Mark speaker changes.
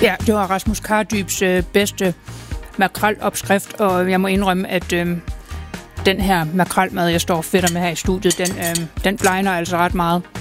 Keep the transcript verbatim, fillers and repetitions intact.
Speaker 1: Ja, det var Rasmus Kardybs øh, bedste makrelopskrift, og jeg må indrømme, at øh, den her makrelmad, jeg står og fedter med her i studiet, den, øh, den blegner altså ret meget.